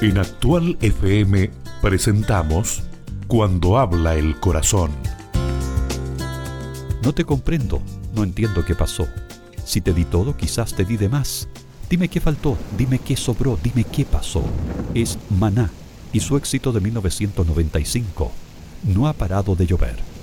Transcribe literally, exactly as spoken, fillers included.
En Actual F M presentamos Cuando habla el corazón. No te comprendo, no entiendo qué pasó. Si te di todo, quizás te di de más. Dime qué faltó, dime qué sobró, dime qué pasó. Es Maná y su éxito de mil novecientos noventa y cinco. No ha parado de llover.